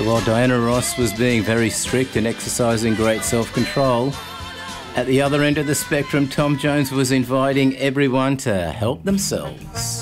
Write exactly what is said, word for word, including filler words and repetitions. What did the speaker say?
So while Diana Ross was being very strict and exercising great self-control, at the other end of the spectrum, Tom Jones was inviting everyone to help themselves.